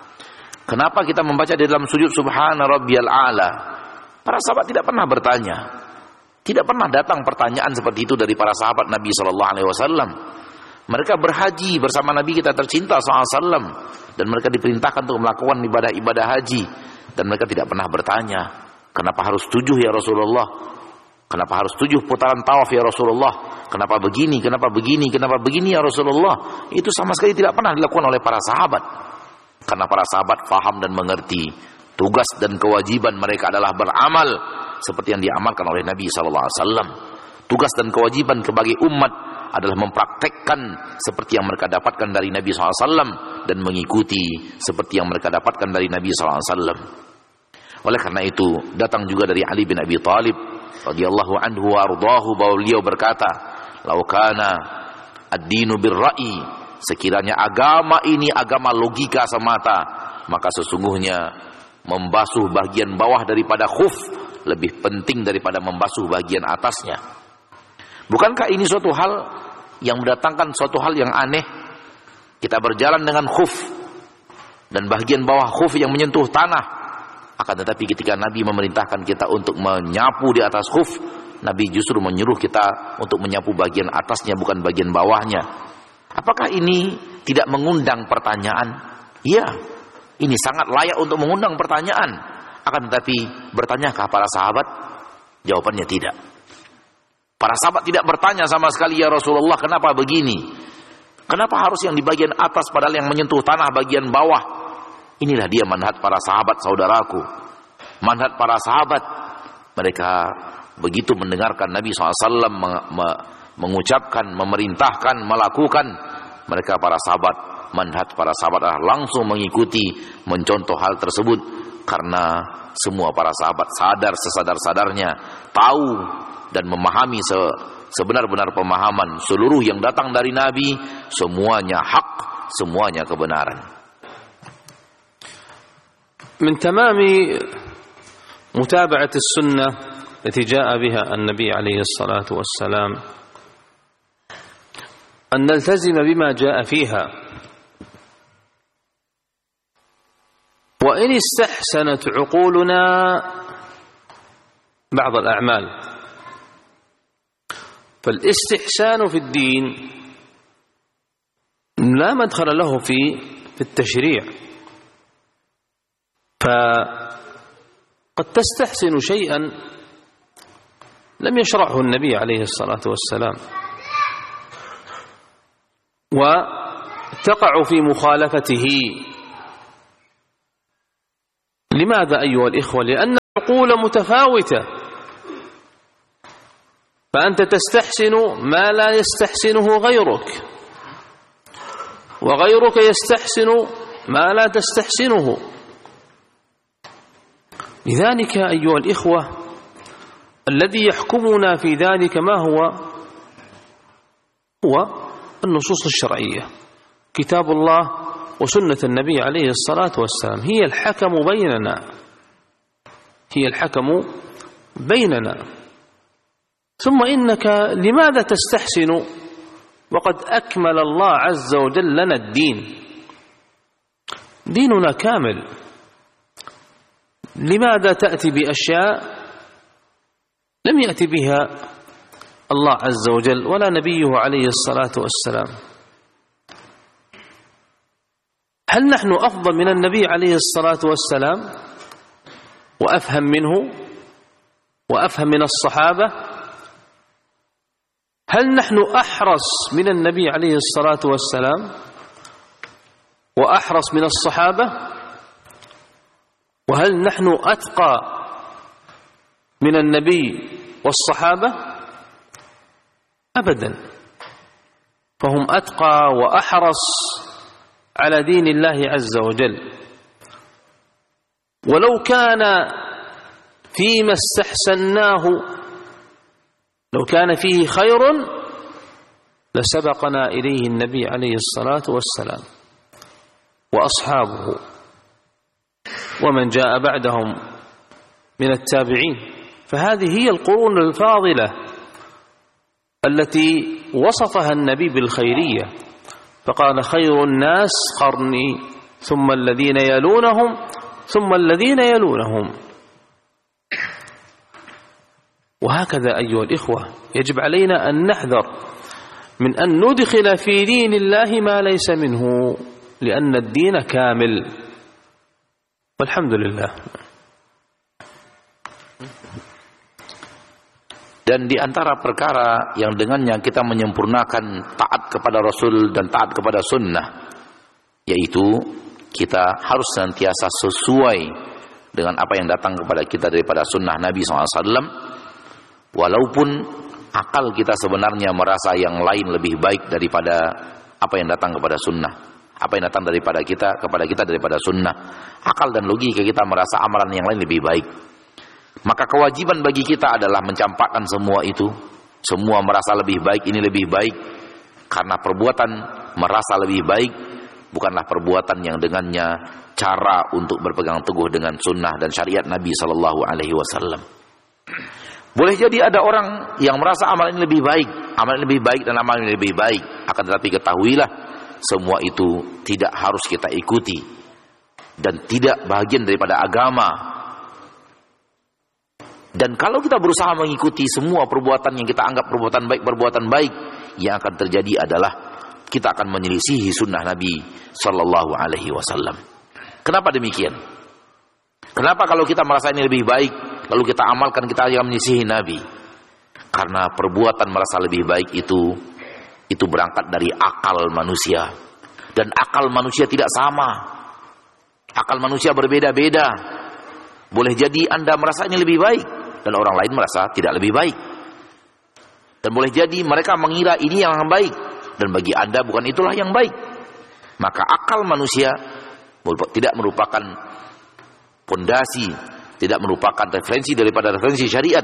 Kenapa kita membaca di dalam sujud subhana rabbiyal a'la? Para sahabat tidak pernah bertanya. Tidak pernah datang pertanyaan seperti itu dari para sahabat Nabi sallallahu alaihi wasallam. Mereka berhaji bersama Nabi kita tercinta sallallahu alaihi wasallam, dan mereka diperintahkan untuk melakukan ibadah-ibadah haji, dan mereka tidak pernah bertanya, kenapa harus tujuh ya Rasulullah? Kenapa harus tujuh putaran tawaf ya Rasulullah? Kenapa begini, kenapa begini, kenapa begini ya Rasulullah? Itu sama sekali tidak pernah dilakukan oleh para sahabat. Karena para sahabat faham dan mengerti tugas dan kewajiban mereka adalah beramal seperti yang diamalkan oleh Nabi sallallahu alaihi wasallam. Tugas dan kewajiban sebagai umat adalah mempraktekkan seperti yang mereka dapatkan dari Nabi sallallahu alaihi wasallam dan mengikuti seperti yang mereka dapatkan dari Nabi sallallahu alaihi wasallam. Oleh karena itu datang juga dari Ali bin Abi Thalib radhiyallahu anhu wa ardahu, bahwa beliau berkata, "Lau kana ad-dinu bir-ra'yi," sekiranya agama ini agama logika semata, maka sesungguhnya membasuh bagian bawah daripada khuf lebih penting daripada membasuh bagian atasnya. Bukankah ini suatu hal yang mendatangkan suatu hal yang aneh? Kita berjalan dengan khuf dan bagian bawah khuf yang menyentuh tanah. Akan tetapi ketika Nabi memerintahkan kita untuk menyapu di atas khuf, Nabi justru menyuruh kita untuk menyapu bagian atasnya, bukan bagian bawahnya. Apakah ini tidak mengundang pertanyaan? Iya, ini sangat layak untuk mengundang pertanyaan. Akan tetapi bertanyakah para sahabat? Jawabannya tidak. Para sahabat tidak bertanya sama sekali, ya Rasulullah kenapa begini? Kenapa harus yang di bagian atas padahal yang menyentuh tanah bagian bawah? Inilah dia manhaj para sahabat, saudaraku. Manhaj para sahabat. Mereka begitu mendengarkan Nabi shallallahu alaihi wasallam mengucapkan, memerintahkan, melakukan, mereka para sahabat, manhaj para sahabat adalah langsung mengikuti, mencontoh hal tersebut. Karena semua para sahabat sadar sesadar-sadarnya, tahu dan memahami se sebenar-benar pemahaman seluruh yang datang dari Nabi, semuanya hak, semuanya kebenaran. من تمام متابعة السنة التي جاء بها النبي عليه الصلاة والسلام أن نلتزم بما جاء فيها، وإن استحسنت عقولنا بعض الأعمال، فالاستحسان في الدين لا مدخل له في في التشريع. فقد تستحسن شيئا لم يشرعه النبي عليه الصلاة والسلام وتقع في مخالفته. لماذا أيها الإخوة؟ لأن عقول متفاوتة، فأنت تستحسن ما لا يستحسنه غيرك، وغيرك يستحسن ما لا تستحسنه. لذلك أيها الإخوة الذي يحكمنا في ذلك ما هو؟ هو النصوص الشرعية، كتاب الله وسنة النبي عليه الصلاة والسلام، هي الحكم بيننا، هي الحكم بيننا. ثم إنك لماذا تستحسن وقد أكمل الله عز وجل لنا الدين؟ ديننا كامل، لماذا تأتي بأشياء لم يأتي بها الله عز وجل ولا نبيه عليه الصلاة والسلام؟ هل نحن أفضل من النبي عليه الصلاة والسلام وأفهم منه وأفهم من الصحابة؟ هل نحن أحرص من النبي عليه الصلاة والسلام وأحرص من الصحابة؟ وهل نحن أتقى من النبي والصحابة؟ أبدا، فهم أتقى وأحرص على دين الله عز وجل. ولو كان فيما استحسناه، لو كان فيه خير لسبقنا إليه النبي عليه الصلاة والسلام وأصحابه ومن جاء بعدهم من التابعين. فهذه هي القرون الفاضلة التي وصفها النبي بالخيرية، فقال خير الناس قرني ثم الذين يلونهم ثم الذين يلونهم. وهكذا أيها الإخوة يجب علينا أن نحذر من أن ندخل في دين الله ما ليس منه، لأن الدين كامل والحمد لله. Dan di antara perkara yang dengannya kita menyempurnakan taat kepada Rasul dan taat kepada sunnah, yaitu kita harus senantiasa sesuai dengan apa yang datang kepada kita daripada sunnah Nabi shallallahu alaihi wasallam, walaupun akal kita sebenarnya merasa yang lain lebih baik daripada apa yang datang kepada sunnah, apa yang datang daripada kita kepada kita daripada sunnah. Akal dan logika kita merasa amalan yang lain lebih baik. Maka kewajiban bagi kita adalah mencampakkan semua itu. Semua merasa lebih baik, ini lebih baik. Karena perbuatan merasa lebih baik bukanlah perbuatan yang dengannya cara untuk berpegang teguh dengan sunnah dan syariat Nabi sallallahu alaihi wasallam. Boleh jadi ada orang yang merasa amalan ini lebih baik, amalan lebih baik dan amalan ini lebih baik. Akan tetapi ketahuilah, semua itu tidak harus kita ikuti dan tidak bagian daripada agama. Dan kalau kita berusaha mengikuti semua perbuatan yang kita anggap perbuatan baik, perbuatan baik, yang akan terjadi adalah kita akan menyelisihi sunnah Nabi sallallahu alaihi wasallam. Kenapa demikian? Kenapa kalau kita merasa ini lebih baik, lalu kita amalkan, kita akan menyelisihi Nabi? Karena perbuatan merasa lebih baik itu itu berangkat dari akal manusia, dan akal manusia tidak sama. Akal manusia berbeda-beda. Boleh jadi Anda merasa ini lebih baik dan orang lain merasa tidak lebih baik. Dan boleh jadi mereka mengira ini yang baik dan bagi Anda bukan itulah yang baik. Maka akal manusia tidak merupakan pondasi, tidak merupakan referensi daripada referensi syariat.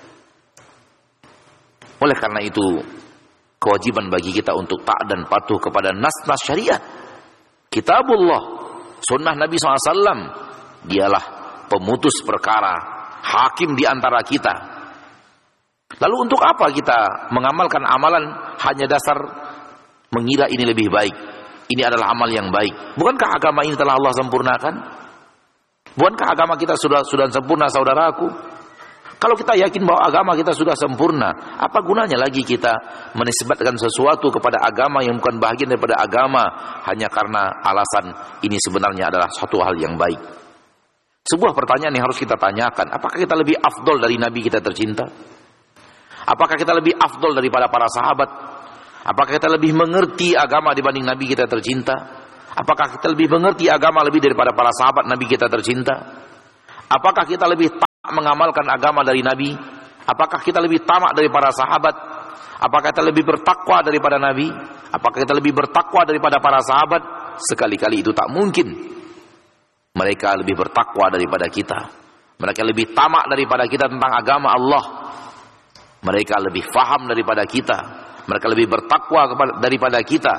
Oleh karena itu, kewajiban bagi kita untuk taat dan patuh kepada nas-nas syariat. Kitabullah, sunnah Nabi shallallahu alaihi wasallam, dialah pemutus perkara, hakim di antara kita. Lalu untuk apa kita mengamalkan amalan hanya dasar mengira ini lebih baik, ini adalah amal yang baik? Bukankah agama ini telah Allah sempurnakan? Bukankah agama kita sudah sudah sempurna, saudaraku? Kalau kita yakin bahwa agama kita sudah sempurna, apa gunanya lagi kita menisbatkan sesuatu kepada agama yang bukan bagian daripada agama hanya karena alasan ini sebenarnya adalah suatu hal yang baik? Sebuah pertanyaan yang harus kita tanyakan, apakah kita lebih afdol dari Nabi kita tercinta? Apakah kita lebih afdol daripada para sahabat? Apakah kita lebih mengerti agama dibanding Nabi kita tercinta? Apakah kita lebih mengerti agama lebih daripada para sahabat Nabi kita tercinta? Apakah kita lebih taat mengamalkan agama dari Nabi? Apakah kita lebih tamak dari para sahabat? Apakah kita lebih bertakwa daripada Nabi? Apakah kita lebih bertakwa daripada para sahabat? Sekali-kali itu tak mungkin. Mereka lebih bertakwa daripada kita. Mereka lebih tamak daripada kita tentang agama Allah. Mereka lebih faham daripada kita. Mereka lebih bertakwa daripada kita.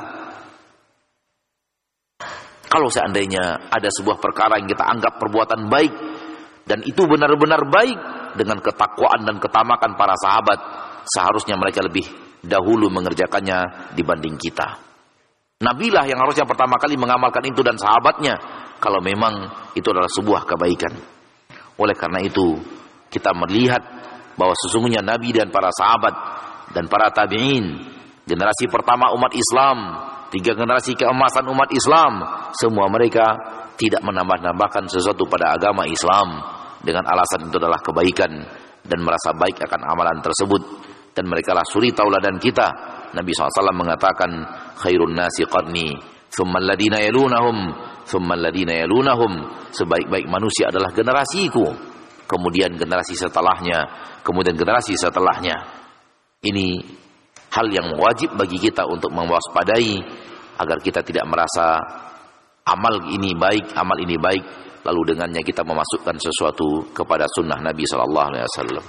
Kalau seandainya ada sebuah perkara yang kita anggap perbuatan baik, dan itu benar-benar baik, dengan ketakwaan dan ketamakan para sahabat, seharusnya mereka lebih dahulu mengerjakannya dibanding kita. Nabilah yang harusnya pertama kali mengamalkan itu dan sahabatnya, kalau memang itu adalah sebuah kebaikan. Oleh karena itu, kita melihat bahwa sesungguhnya Nabi dan para sahabat dan para tabi'in, generasi pertama umat Islam, tiga generasi keemasan umat Islam, semua mereka tidak menambah-nambahkan sesuatu pada agama Islam dengan alasan itu adalah kebaikan dan merasa baik akan amalan tersebut. Dan mereka lah suri tauladan kita. Nabi shallallahu alaihi wasallam mengatakan, khairun nasi qarni, thumma alladina yalunahum, thumma alladina yalunahum. Sebaik-baik manusia adalah generasiku, kemudian generasi setelahnya, kemudian generasi setelahnya. Ini hal yang wajib bagi kita untuk mewaspadai agar kita tidak merasa amal ini baik, amal ini baik, lalu dengannya kita memasukkan sesuatu kepada sunnah Nabi sallallahu alaihi wasallam.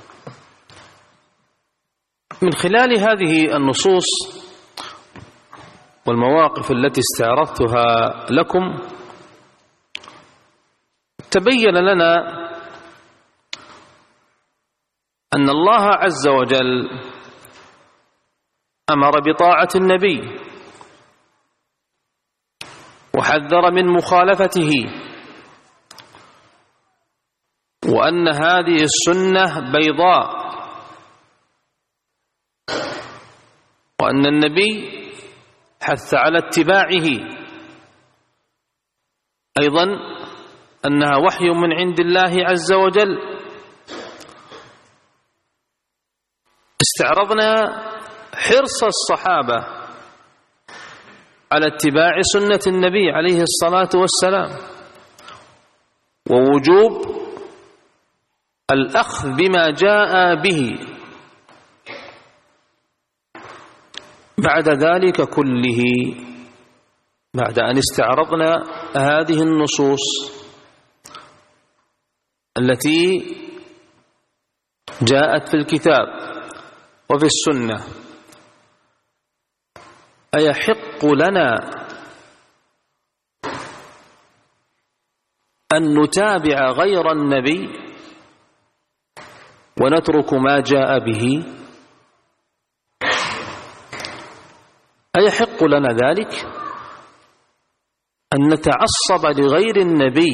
من خلال هذه النصوص والمواقف التي استعرضتها لكم تبين لنا أن الله عز وجل أمر بطاعة النبي وحذر من مخالفته، وأن هذه السنة بيضاء، وأن النبي حث على اتباعه، أيضا أنها وحي من عند الله عز وجل. استعرضنا حرص الصحابة على اتباع سنة النبي عليه الصلاة والسلام، ووجوب الأخذ بما جاء به. بعد ذلك كله، بعد أن استعرضنا هذه النصوص التي جاءت في الكتاب وفي السنة، أيحق لنا أن نتابع غير النبي ونترك ما جاء به؟ أيحق لنا ذلك أن نتعصب لغير النبي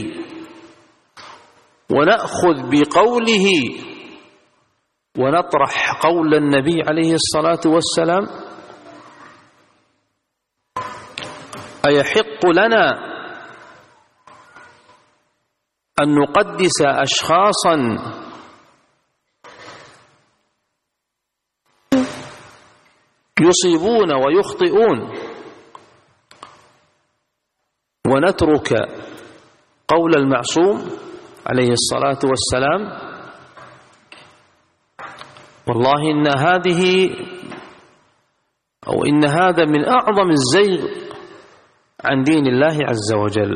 ونأخذ بقوله ونطرح قول النبي عليه الصلاة والسلام؟ أيحق لنا أن نقدس أشخاصا يصيبون ويخطئون ونترك قول المعصوم عليه الصلاة والسلام؟ والله إن هذه أو إن هذا من أعظم الزيغ عن دين الله عز وجل.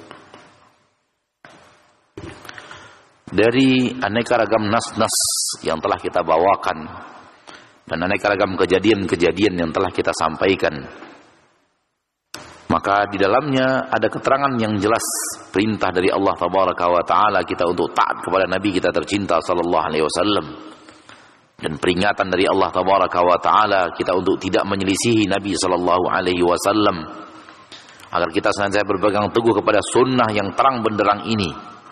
Dari aneka ragam nas-nas yang telah kita bawakan dan aneka ragam kejadian-kejadian yang telah kita sampaikan, maka di dalamnya ada keterangan yang jelas perintah dari Allah Tabaraka wa Ta'ala kita untuk taat kepada Nabi kita tercinta sallallahu alaihi wasallam, dan peringatan dari Allah Tabaraka wa Ta'ala kita untuk tidak menyelisihi Nabi sallallahu alaihi wasallam, agar kita senantiasa berpegang teguh kepada sunnah yang terang benderang ini,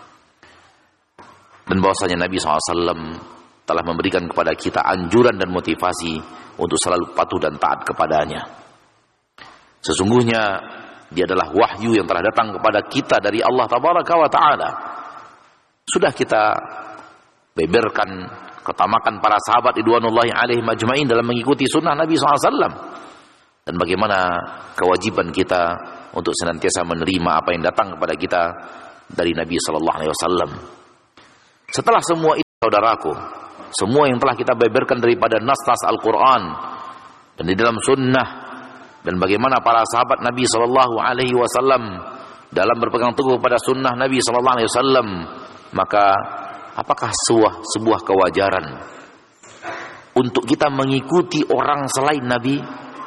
dan bahwasanya Nabi sallallahu alaihi wasallam telah memberikan kepada kita anjuran dan motivasi untuk selalu patuh dan taat kepadanya. Sesungguhnya dia adalah wahyu yang telah datang kepada kita dari Allah Tabaraka wa Ta'ala. Sudah kita beberkan ketamakan para sahabat ridwanullahi alaihim ajmain dalam mengikuti sunnah Nabi sallallahu alaihi wasallam, dan bagaimana kewajiban kita untuk senantiasa menerima apa yang datang kepada kita dari Nabi sallallahu alaihi wasallam. Setelah semua itu saudaraku, semua yang telah kita beberkan daripada nas-nas Al-Quran dan di dalam sunnah, dan bagaimana para sahabat Nabi Sallallahu Alaihi Wasallam dalam berpegang teguh pada sunnah Nabi Sallallahu Alaihi Wasallam, maka apakah sebuah, sebuah kewajaran untuk kita mengikuti orang selain Nabi?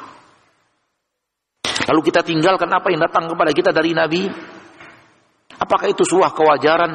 Lalu kita tinggalkan apa yang datang kepada kita dari Nabi? Apakah itu sebuah kewajaran?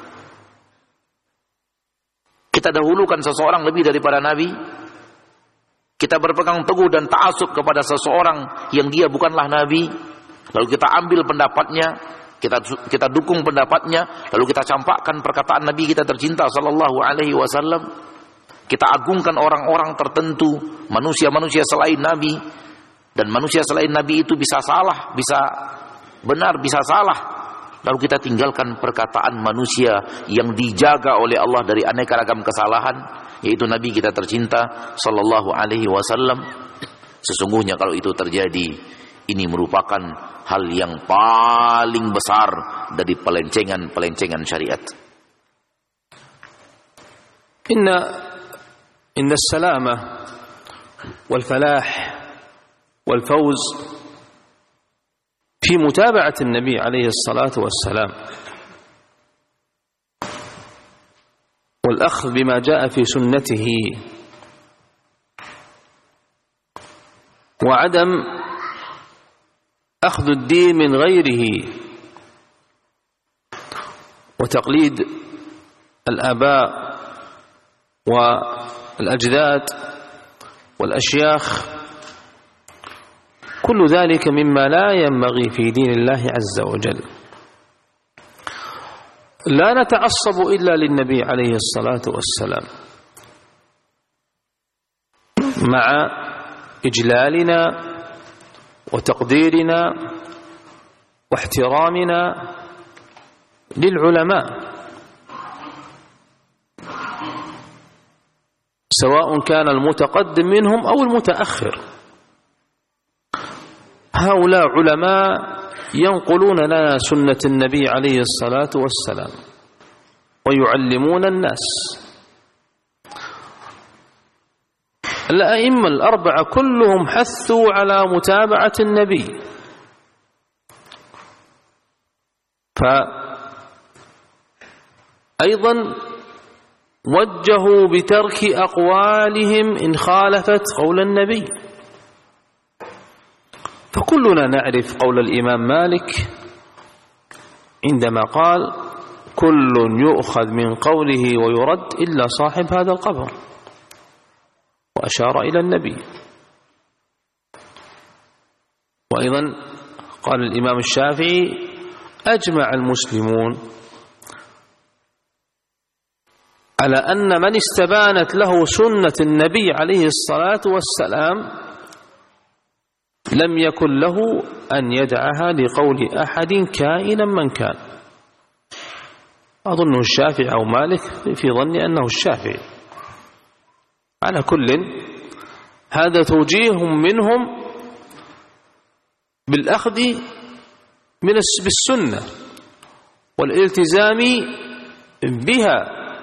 Kita dahulukan seseorang lebih daripada Nabi? Kita berpegang teguh dan ta'assub kepada seseorang yang dia bukanlah Nabi, lalu kita ambil pendapatnya, kita kita dukung pendapatnya, lalu kita campakkan perkataan Nabi kita tercinta Sallallahu Alaihi Wasallam. Kita agungkan orang-orang tertentu, manusia-manusia selain Nabi, dan manusia selain Nabi itu bisa salah, bisa benar, bisa salah. Lalu kita tinggalkan perkataan manusia yang dijaga oleh Allah dari aneka ragam kesalahan, yaitu Nabi kita tercinta Sallallahu Alaihi Wasallam. Sesungguhnya kalau itu terjadi, ini merupakan hal yang paling besar dari pelencengan-pelencengan syariat. Inna inna salamah wal falah wal fawz في متابعة النبي عليه الصلاة والسلام والأخذ بما جاء في سنته وعدم أخذ الدين من غيره وتقليد الآباء والأجداد والأشياخ، كل ذلك مما لا ينبغي في دين الله عز وجل. لا نتعصب إلا للنبي عليه الصلاة والسلام، مع إجلالنا وتقديرنا واحترامنا للعلماء، سواء كان المتقدم منهم أو المتأخر. هؤلاء علماء ينقلون لنا سنة النبي عليه الصلاة والسلام ويعلمون الناس. الأئمة الأربعة كلهم حثوا على متابعة النبي، فأيضا وجهوا بترك أقوالهم إن خالفت قول النبي. فكلنا نعرف قول الإمام مالك عندما قال: كل يؤخذ من قوله ويرد إلا صاحب هذا القبر، وأشار إلى النبي. وأيضا قال الإمام الشافعي: أجمع المسلمون على أن من استبانت له سنة النبي عليه الصلاة والسلام لم يكن له أن يدعها لقول أحد كائنا من كان. أظنه الشافعي أو مالك، في ظني أنه الشافعي. على كل هذا توجيه منهم بالأخذ من بالسنة والالتزام بها،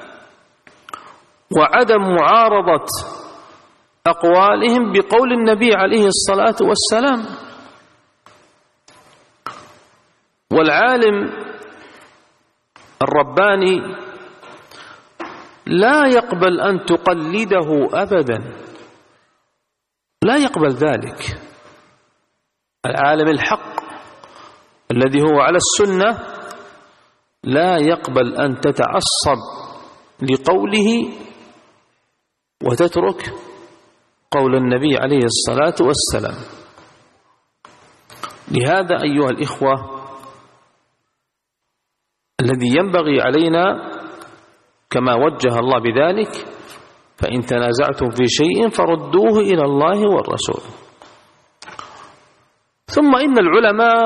وعدم معارضة أقوالهم بقول النبي عليه الصلاة والسلام. والعالم الرباني لا يقبل أن تقلده أبدا، لا يقبل ذلك. العالم الحق الذي هو على السنة لا يقبل أن تتعصب لقوله وتترك قول النبي عليه الصلاة والسلام. لهذا أيها الإخوة الذي ينبغي علينا كما وجه الله بذلك: فإن تنازعتم في شيء فردوه إلى الله والرسول. ثم إن العلماء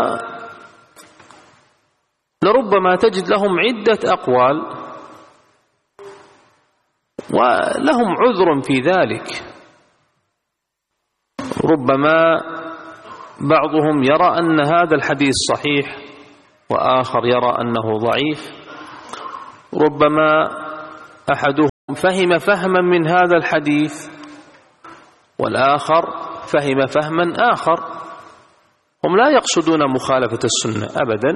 لربما تجد لهم عدة أقوال ولهم عذر في ذلك. ربما بعضهم يرى أن هذا الحديث صحيح وآخر يرى أنه ضعيف، ربما أحدهم فهم فهما من هذا الحديث والآخر فهم فهما آخر. هم لا يقصدون مخالفة السنة أبدا.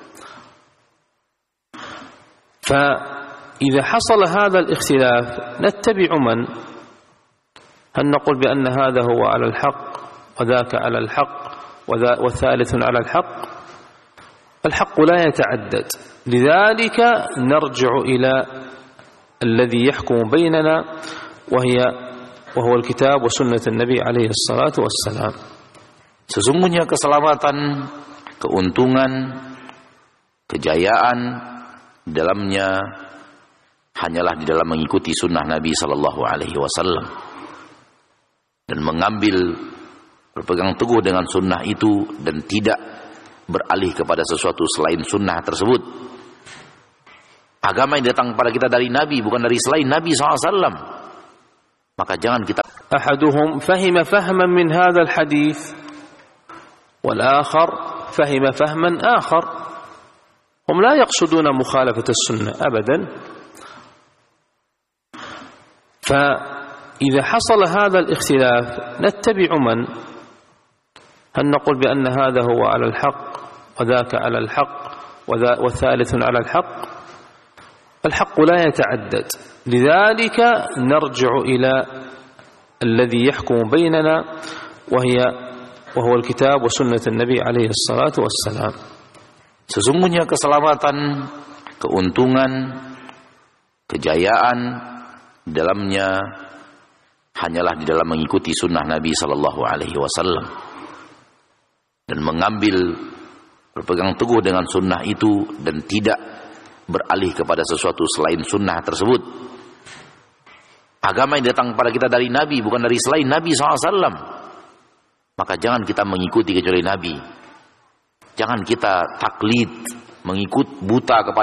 فإذا حصل هذا الاختلاف نتبع من؟ هل نقول بأن هذا هو على الحق وذاك على الحق والثالث على الحق؟ الحق لا يتعدد، لذلك نرجع إلى الذي يحكم بيننا وهي وهو الkitab wa sunnah Nabi alaihi salatu wassalam. Sesungguhnya keselamatan, keuntungan, kejayaan dalamnya hanyalah di dalam mengikuti sunnah Nabi sallallahu alaihi wasallam dan mengambil berpegang teguh dengan sunnah itu dan tidak beralih kepada sesuatu selain sunnah tersebut. Agama yang datang kepada kita dari Nabi bukan dari selain Nabi sallallahu alaihi wasallam. Maka jangan kita أحدهم فهم فهما من هذا الحديث والآخر فهم فهما آخر. هم لا يقصدون مخالفة السنة أبدا. فإذا حصل هذا الاختلاف نتبع من؟ هل نقول بأن هذا هو على الحق وذاك على الحق والثالث على الحق؟ الحق لا يتعدد، لذلك نرجع إلى الذي يحكم بيننا وهي وهو الkitab wa sunnah Nabi alaihi salatu wassalam. Sesungguhnya keselamatan, keuntungan, kejayaan dalamnya hanyalah di dalam mengikuti sunnah Nabi sallallahu alaihi wasallam dan mengambil berpegang teguh dengan sunnah itu dan tidak beralih kepada sesuatu selain sunnah tersebut. Agama yang datang kepada kita dari Nabi bukan dari selain Nabi sallallahu alaihi wasallam. Maka jangan kita mengikuti kecuali Nabi. Jangan kita taklid, mengikut buta kepada